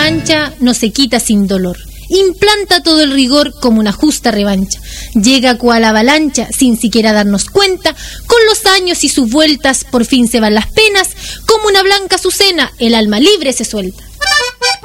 mancha no se quita sin dolor. Implanta todo el rigor como una justa revancha. Llega cual avalancha sin siquiera darnos cuenta. Con los años y sus vueltas por fin se van las penas. Como una blanca azucena el alma libre se suelta.